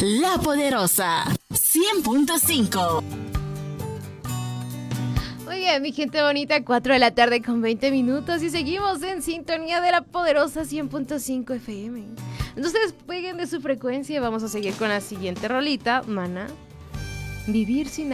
La Poderosa 100.5. Muy bien, mi gente bonita, 4 de la tarde con 20 minutos y seguimos en sintonía de La Poderosa 100.5 FM. Entonces, peguen de su frecuencia y vamos a seguir con la siguiente rolita, Mana. Vivir sin